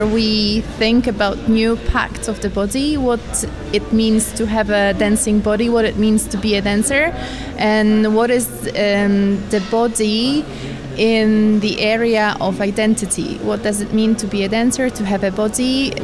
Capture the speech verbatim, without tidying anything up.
We think about new parts of the body, what it means to have a dancing body, what it means to be a dancer, and what is um, the body in the area of identity. What does it mean to be a dancer, to have a body?